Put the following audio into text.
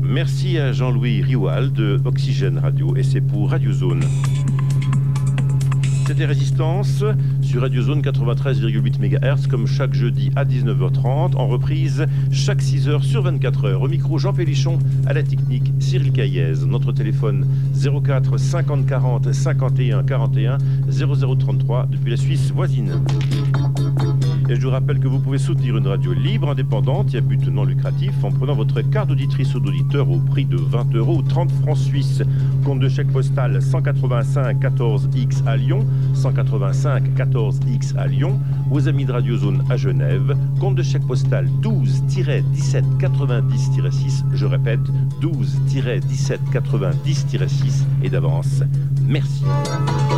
Merci à Jean-Louis Rioual de Oxygène Radio et c'est pour Radio Zone. C'était Résistance sur Radio Zone 93,8 MHz comme chaque jeudi à 19h30 en reprise chaque 6h sur 24h. Au micro Jean Pélichon, à la technique Cyril Caillez. Notre téléphone 04 50 40 51 41 0033 depuis la Suisse voisine. Et je vous rappelle que vous pouvez soutenir une radio libre, indépendante et à but non lucratif en prenant votre carte d'auditrice ou d'auditeur au prix de 20 € ou 30 francs suisses. Compte de chèque postal 185 14X à Lyon, 185 14X à Lyon. Aux amis de Radio Zone à Genève, compte de chèque postal 12-17 90-6. Je répète, 12-17 90-6. Et d'avance, merci.